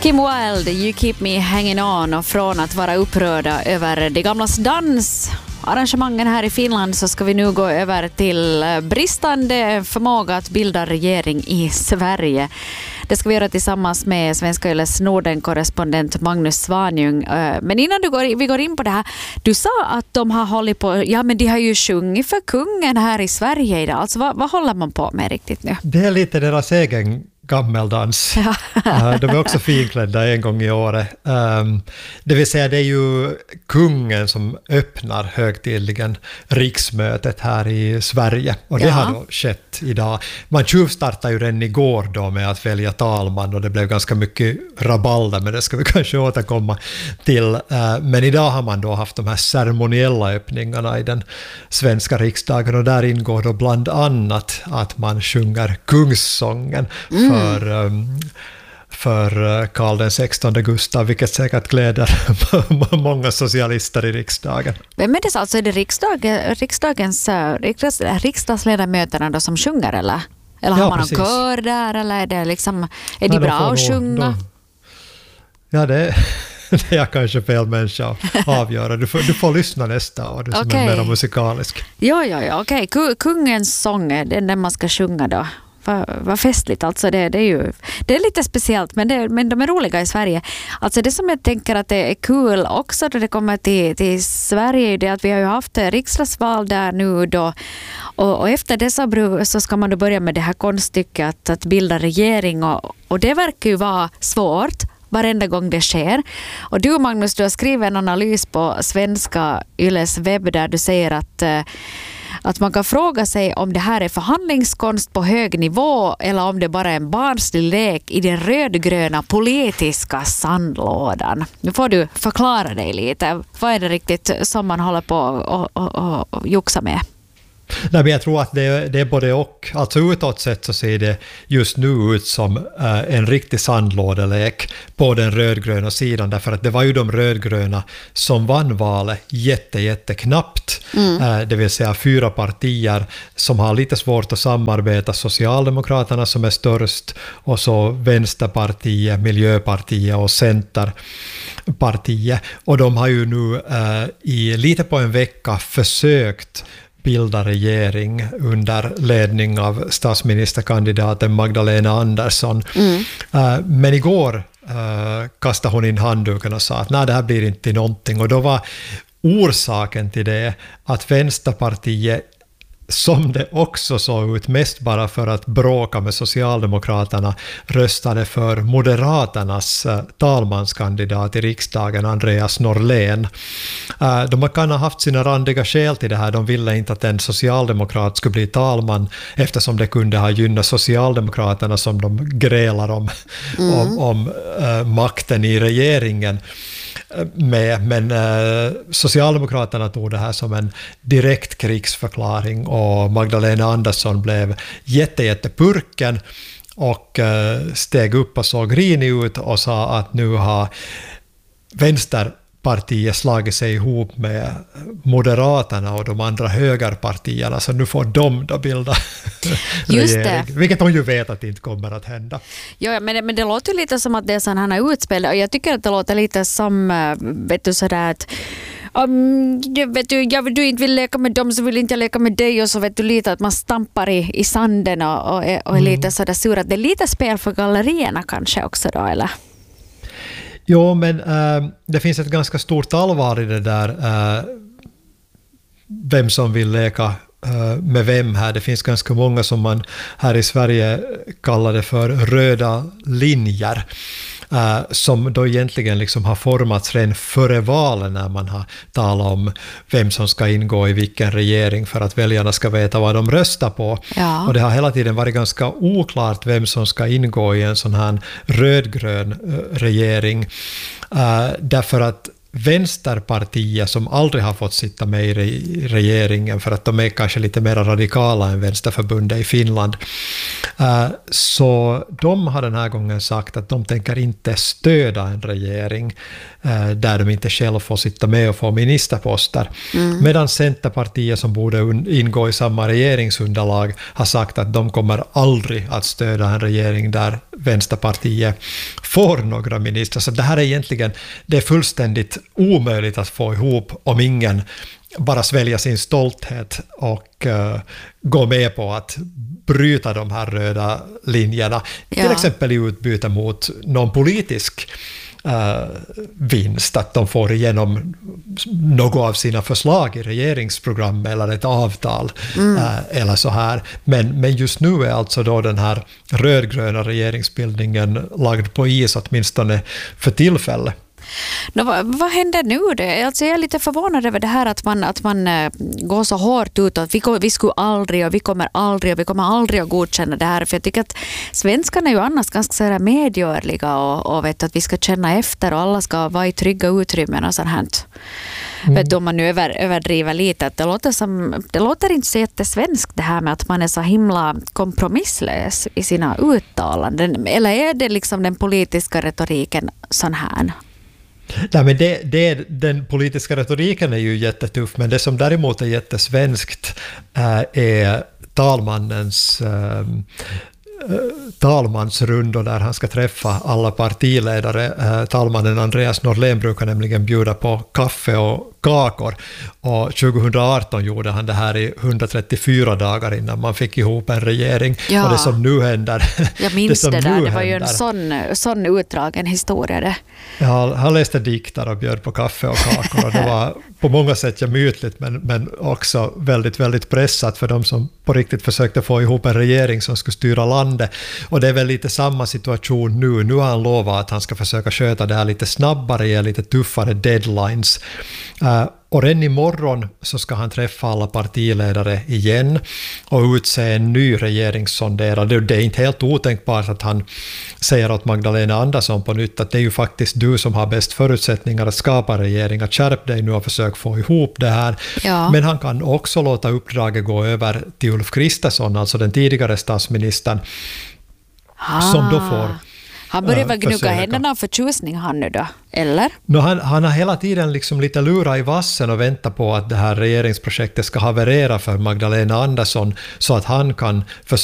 Kim Wilde, You Keep Me Hanging On, och från att vara upprörda över de gamlas dansarrangemangen här i Finland så ska vi nu gå över till bristande förmåga att bilda regering i Sverige. Det ska vi göra tillsammans med Svenska Yles Norden-korrespondent Magnus Svanjung. Men innan vi går in på det här, du sa att de har hållit på, ja men de har ju sjungit för kungen här i Sverige idag. Alltså vad håller man på med riktigt nu? Det är lite deras egen gammeldans. Ja. De är också finklädda en gång i året. Det vill säga det är ju kungen som öppnar högtidligen riksmötet här i Sverige. Och det har då skett idag. Man tjuvstartade ju redan igår då med att välja talman och det blev ganska mycket rabalder, men det ska vi kanske återkomma till. Men idag har man då haft de här ceremoniella öppningarna i den svenska riksdagen och där ingår då bland annat att man sjunger kungssången för Karl den 16 Gustav, vilket säkert gläder många socialister i riksdagen. Vem är det alltså? Är det riksdagsledamöterna då som sjunger eller har man en kör där eller är det liksom, är de bra att sjunga? Ja, det är jag kanske fel människa att avgöra. Du får lyssna nästa år, du som är mer musikalisk. Ja, okej. Kungens sång, det är den man ska sjunga då. Vad festligt, alltså det är lite speciellt men de är roliga i Sverige. Alltså det som jag tänker att det är kul också då det kommer till Sverige är det att vi har ju haft riksdagsval där nu då och efter dessa så ska man då börja med det här konststycket att bilda regering och det verkar ju vara svårt varenda gång det sker. Och du Magnus, du har skrivit en analys på Svenska Yles webb där du säger att man kan fråga sig om det här är förhandlingskonst på hög nivå eller om det bara är en barnslig lek i den rödgröna politiska sandlådan. Nu får du förklara dig lite. Vad är det riktigt som man håller på och joxa med? Nej, men jag tror att det är både och. Alltså utåt sett så ser det just nu ut som en riktig sandlådelek på den rödgröna sidan, därför att det var ju de rödgröna som vann valet jätteknappt. Det vill säga 4 partier som har lite svårt att samarbeta. Socialdemokraterna som är störst och så Vänsterpartiet, Miljöpartiet och Centerpartiet. Och de har ju nu i lite på en vecka försökt bilda regering under ledning av statsministerkandidaten Magdalena Andersson. Men igår kastade hon in handduken och sa att nej, det här blir inte någonting. Och då var orsaken till det att Vänsterpartiet, som det också såg ut mest bara för att bråka med Socialdemokraterna, röstade för Moderaternas talmanskandidat i riksdagen, Andreas Norlén. De kan ha haft sina randiga skäl till det här. De ville inte att en socialdemokrat skulle bli talman eftersom det kunde ha gynnat Socialdemokraterna som de grälar om makten i regeringen. Men Socialdemokraterna tog det här som en direkt krigsförklaring och Magdalena Andersson blev jättepurken och steg upp och såg grinig ut och sa att nu har Vänsterpartiet slagit sig ihop med Moderaterna och de andra högerpartierna, så nu får de då bilda regering. Vilket de ju vet att det inte kommer att hända. Ja, men det låter ju lite som att det är sådana här utspel och jag tycker att det låter lite som vet du sådär att du inte vill leka med dem så vill inte jag leka med dig och så vet du lite att man stampar i sanden och är lite sådär sur att det är lite spel för gallerierna kanske också då, eller? Jo, men det finns ett ganska stort allvar i det där vem som vill leka med vem här. Det finns ganska många som man här i Sverige kallar det för röda linjer. Som då egentligen liksom har formats redan före valen när man har talat om vem som ska ingå i vilken regering för att väljarna ska veta vad de röstar på. Ja. Och det har hela tiden varit ganska oklart vem som ska ingå i en sån här rödgrön regering. Därför att Vänsterpartiet som aldrig har fått sitta med i regeringen för att de är kanske lite mer radikala än Vänsterförbundet i Finland. Så de har den här gången sagt att de tänker inte stödja en regering där de inte själv får sitta med och få ministerposter. Medan Centerpartiet som borde ingå i samma regeringsunderlag har sagt att de kommer aldrig att stödja en regering där Vänsterpartiet får några ministrar. Så det här är egentligen, det är fullständigt omöjligt att få ihop om ingen bara svälja sin stolthet och gå med på att bryta de här röda linjerna. Till exempel i utbyte mot någon politisk vinst, att de får igenom något av sina förslag i regeringsprogram eller ett avtal eller så här. Men just nu är alltså då den här rödgröna regeringsbildningen lagd på is, åtminstone för tillfället. Vad händer nu? Alltså jag är lite förvånad över det här att man går så hårt ut att vi skulle aldrig och vi kommer aldrig att godkänna det här. För jag tycker att svenskarna är ju annars ganska så medgörliga och vet att vi ska känna efter och alla ska vara i trygga utrymmen och sånt här. Vet du, om man nu överdriver lite, att det låter inte så jättesvenskt det här med att man är så himla kompromisslös i sina uttalanden. Eller är det liksom den politiska retoriken sån här? Nej, men den politiska retoriken är ju jättetuff, men det som däremot är jättesvenskt är talmansrundor där han ska träffa alla partiledare. Talmannen Andreas Norlén brukar nämligen bjuda på kaffe och kakor, och 2018 gjorde han det här i 134 dagar innan man fick ihop en regering. Ja. Och det som nu händer... Jag minns det där, det var ju en sån utdragen historia det. Ja, han läste dikter och bjöd på kaffe och kakor, och det var på många sätt gemytligt men också väldigt, väldigt pressat för de som på riktigt försökte få ihop en regering som skulle styra landet. Och det är väl lite samma situation nu. Nu har han lovat att han ska försöka sköta det här lite snabbare, ge lite tuffare deadlines. Och redan imorgon så ska han träffa alla partiledare igen och utse en ny regeringssonderare. Det är inte helt otänkbart att han säger åt Magdalena Andersson på nytt att det är ju faktiskt du som har bäst förutsättningar att skapa regering, att skärp dig nu och försök få ihop det här. Ja. Men han kan också låta uppdraget gå över till Ulf Kristersson, alltså den tidigare statsministern, som då får... Han börjar väl gnugga händerna av förtjusning han nu då, eller? No, han har hela tiden liksom lite lurat i vassen och väntat på att det här regeringsprojektet ska haverera för Magdalena Andersson så att han kan